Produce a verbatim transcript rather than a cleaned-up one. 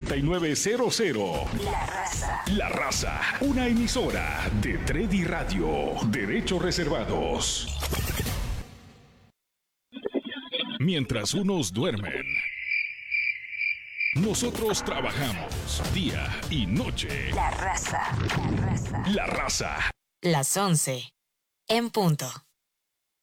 noventa y nueve cero cero. La Raza. La Raza, una emisora de Tredi Radio. Derechos reservados. Mientras unos duermen, nosotros trabajamos día y noche. La Raza. La Raza. La Raza. Las once en punto.